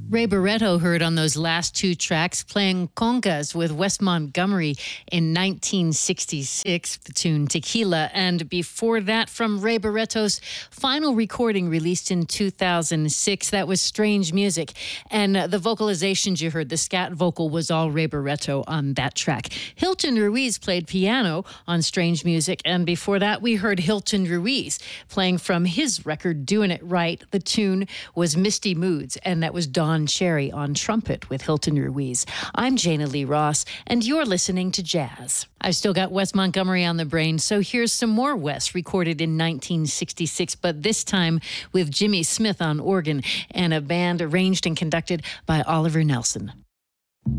Ray Barretto heard on those last two tracks playing congas with Wes Montgomery in 1966, the tune Tequila. And before that, from Ray Barretto's final recording released in 2006, that was Strange Music. And the vocalizations you heard, the scat vocal was all Ray Barretto on that track. Hilton Ruiz played piano on Strange Music. And before that, we heard Hilton Ruiz playing from his record, Doing It Right. The tune was Misty Moods, and that was Don Cherry on trumpet with Hilton Ruiz. I'm Jana Lee Ross, and you're listening to Jazz. I've still got Wes Montgomery on the brain, so here's some more Wes recorded in 1966, but this time with Jimmy Smith on organ and a band arranged and conducted by Oliver Nelson.